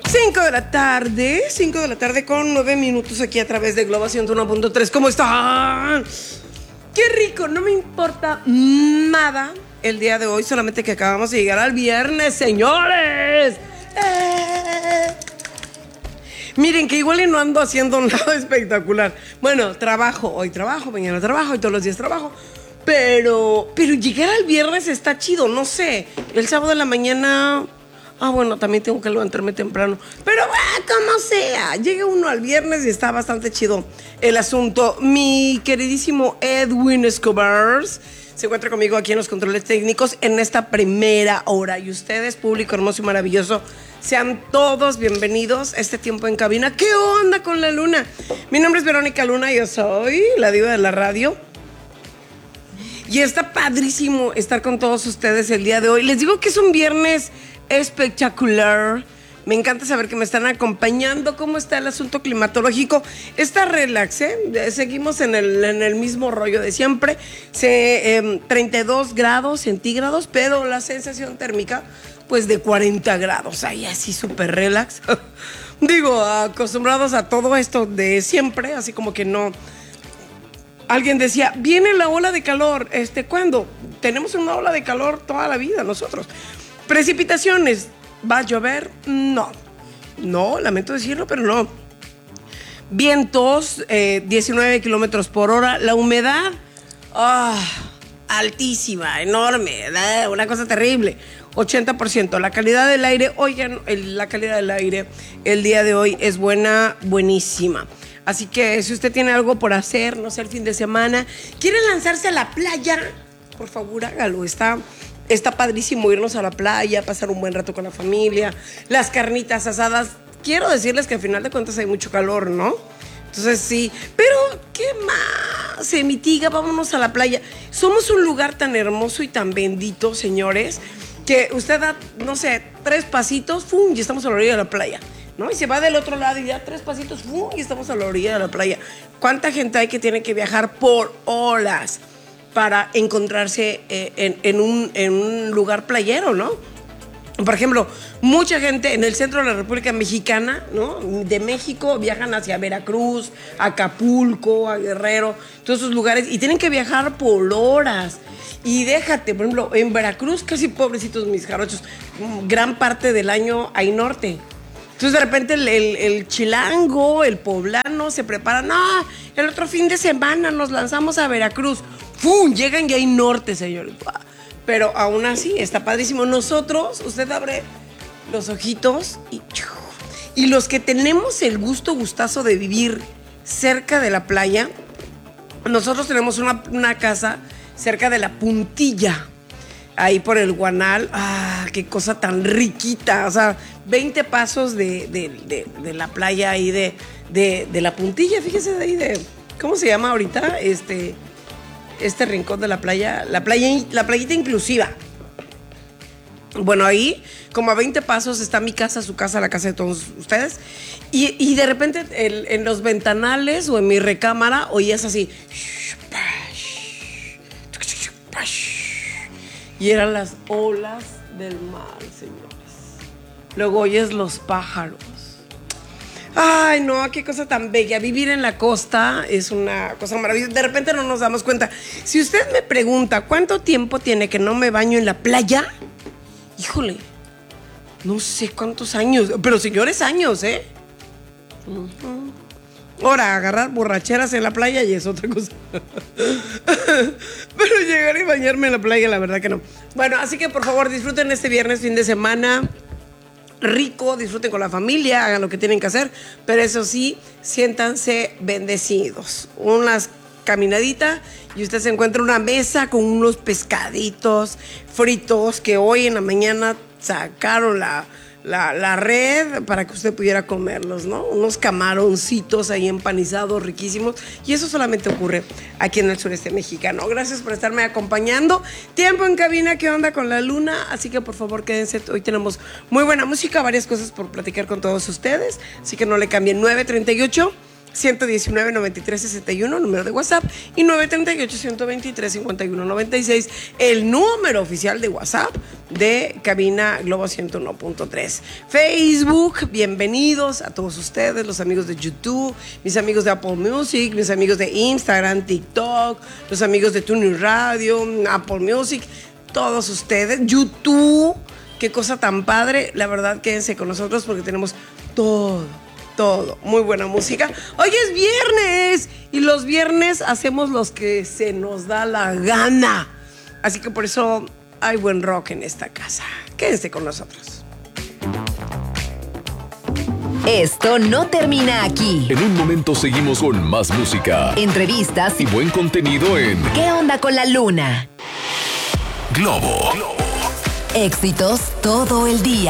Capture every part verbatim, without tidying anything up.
cinco de la tarde, cinco de la tarde con nueve minutos aquí a través de Globo ciento uno punto tres. ¿Cómo están? ¡Qué rico! No me importa nada el día de hoy, solamente que acabamos de llegar al viernes, señores. ¡Eh! Miren que igual y no ando haciendo nada espectacular. Bueno, trabajo, hoy trabajo, mañana trabajo y todos los días trabajo. Pero, pero llegar al viernes está chido, no sé. El sábado de la mañana... Ah, bueno, también tengo que levantarme temprano. Pero, ah, como sea, llega uno al viernes y está bastante chido el asunto. Mi queridísimo Edwin Escobar se encuentra conmigo aquí en los controles técnicos en esta primera hora. Y ustedes, público hermoso y maravilloso, sean todos bienvenidos a este tiempo en cabina. ¿Qué onda con la luna? Mi nombre es Verónica Luna, yo soy la diva de la radio. Y está padrísimo estar con todos ustedes el día de hoy. Les digo que es un viernes espectacular. Me encanta saber que me están acompañando. ¿Cómo está el asunto climatológico? Está relax, ¿eh? Seguimos en el, en el mismo rollo de siempre. Se, eh, treinta y dos grados centígrados, pero la sensación térmica, pues de cuarenta grados. Ahí así súper relax. Digo, acostumbrados a todo esto de siempre, así como que no... Alguien decía, viene la ola de calor. Este, ¿cuándo? Tenemos una ola de calor toda la vida nosotros. Precipitaciones, ¿va a llover? No, no, lamento decirlo, pero no. Vientos, eh, diecinueve kilómetros por hora. La humedad, oh, altísima, enorme, ¿verdad? Una cosa terrible, ochenta por ciento. La calidad del aire, oigan, el, la calidad del aire el día de hoy es buena, buenísima. Así que si usted tiene algo por hacer, no sé, el fin de semana, quiere lanzarse a la playa, por favor hágalo, está... Está padrísimo irnos a la playa, pasar un buen rato con la familia, las carnitas asadas. Quiero decirles que al final de cuentas hay mucho calor, ¿no? Entonces sí, pero ¿qué más? Se mitiga, vámonos a la playa. Somos un lugar tan hermoso y tan bendito, señores, que usted da, no sé, tres pasitos, ¡fum!, y estamos a la orilla de la playa, ¿no? Y se va del otro lado y da tres pasitos, ¡fum!, y estamos a la orilla de la playa. ¿Cuánta gente hay que tiene que viajar por horas para encontrarse eh, en, en, un, en un lugar playero, ¿no? Por ejemplo, mucha gente en el centro de la República Mexicana, ¿no? De México viajan hacia Veracruz, Acapulco, a Guerrero, todos esos lugares, y tienen que viajar por horas. Y déjate, por ejemplo, en Veracruz, casi pobrecitos mis jarochos, gran parte del año hay norte. Entonces de repente el, el, el chilango, el poblano se preparan, no, el otro fin de semana nos lanzamos a Veracruz. ¡Fum! Llegan y hay norte, señores. Pero aún así está padrísimo. Nosotros, usted abre los ojitos y, y los que tenemos el gusto, gustazo de vivir cerca de la playa, nosotros tenemos una, una casa cerca de la Puntilla, ahí por el Guanal. ¡Ah, qué cosa tan riquita! O sea, veinte pasos de, de, de, de la playa ahí de, de, de la Puntilla. Fíjese de ahí de... ¿Cómo se llama ahorita? Este... Este rincón de la playa, la playa, la playita inclusiva. Bueno, ahí, como a veinte pasos, está mi casa, su casa, la casa de todos ustedes. Y, y de repente, el, en los ventanales o en mi recámara, oías así. Y eran las olas del mar, señores. Luego oyes los pájaros. Ay, no, qué cosa tan bella. Vivir en la costa es una cosa maravillosa. De repente no nos damos cuenta. Si usted me pregunta cuánto tiempo tiene que no me baño en la playa, híjole, no sé cuántos años, pero señores, años, ¿eh? Uh-huh. Ahora, agarrar borracheras en la playa y es otra cosa. Pero llegar y bañarme en la playa, la verdad que no. Bueno, así que por favor disfruten este viernes, fin de semana rico, disfruten con la familia, hagan lo que tienen que hacer, pero eso sí, siéntanse bendecidos. Unas caminaditas y usted se encuentra una mesa con unos pescaditos fritos que hoy en la mañana sacaron la, la, la red para que usted pudiera comerlos, ¿no? Unos camaroncitos ahí empanizados, riquísimos. Y eso solamente ocurre aquí en el sureste mexicano. Gracias por estarme acompañando. Tiempo en cabina, ¿qué onda con la luna? Así que por favor quédense, hoy tenemos muy buena música, varias cosas por platicar con todos ustedes. Así que no le cambien. Nueve treinta y ocho ciento diecinueve, noventa y tres, sesenta y uno, número de WhatsApp, y nueve treinta y ocho, ciento veintitrés, cincuenta y uno, noventa y seis, el número oficial de WhatsApp de Cabina Globo ciento uno punto tres. Facebook, bienvenidos a todos ustedes, los amigos de YouTube, mis amigos de Apple Music, mis amigos de Instagram, TikTok, los amigos de TuneIn Radio, Apple Music, todos ustedes, YouTube, qué cosa tan padre. La verdad, quédense con nosotros porque tenemos todo, todo, muy buena música. Hoy es viernes y los viernes hacemos los que se nos da la gana. Así que por eso hay buen rock en esta casa. Quédense con nosotros. Esto no termina aquí. En un momento seguimos con más música, Entrevistas y buen contenido en ¿Qué onda con la luna? Globo. Éxitos todo el día.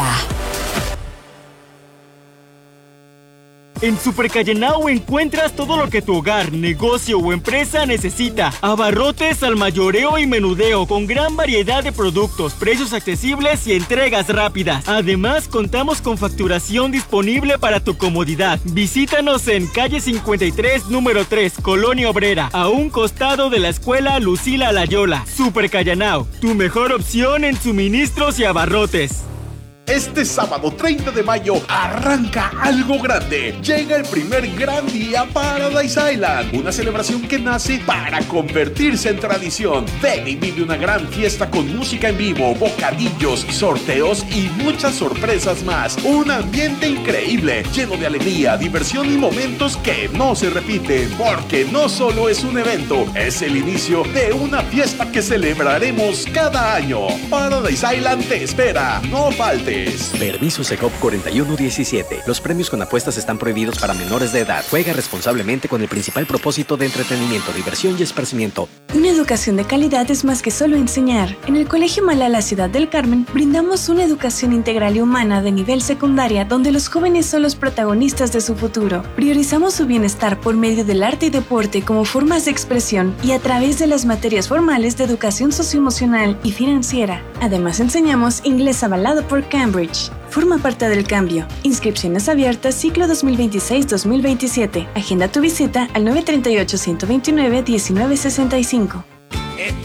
En Super Callenao encuentras todo lo que tu hogar, negocio o empresa necesita. Abarrotes al mayoreo y menudeo con gran variedad de productos, precios accesibles y entregas rápidas. Además, contamos con facturación disponible para tu comodidad. Visítanos en calle cincuenta y tres, número tres, Colonia Obrera, a un costado de la escuela Lucila Layola. Super Callenao, tu mejor opción en suministros y abarrotes. Este sábado treinta de mayo arranca algo grande. Llega el primer gran día Paradise Island, una celebración que nace para convertirse en tradición. Ven y vive una gran fiesta con música en vivo, bocadillos, sorteos y muchas sorpresas más. Un ambiente increíble, lleno de alegría, diversión y momentos que no se repiten, porque no solo es un evento, es el inicio de una fiesta que celebraremos cada año. Paradise Island te espera, no faltes. Permiso Secop cuarenta y uno diecisiete. Los premios con apuestas están prohibidos para menores de edad. Juega responsablemente con el principal propósito de entretenimiento, diversión y esparcimiento. Una educación de calidad es más que solo enseñar. En el Colegio Malala Ciudad del Carmen brindamos una educación integral y humana de nivel secundaria donde los jóvenes son los protagonistas de su futuro. Priorizamos su bienestar por medio del arte y deporte como formas de expresión y a través de las materias formales de educación socioemocional y financiera. Además enseñamos inglés avalado por Cambridge. Forma parte del cambio. Inscripciones abiertas ciclo dos mil veintiséis dos mil veintisiete. Agenda tu visita al nueve treinta y ocho, ciento veintinueve, diecinueve sesenta y cinco.